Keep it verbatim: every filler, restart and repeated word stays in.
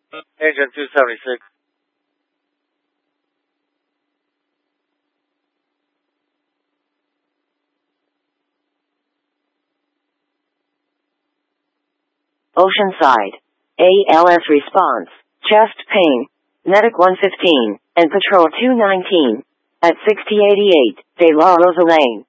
Agent two seventy-six. Oceanside. A L S response. Chest pain. Medic one fifteen, and Patrol two nineteen. At sixty eighty-eight, De La Rosa Lane.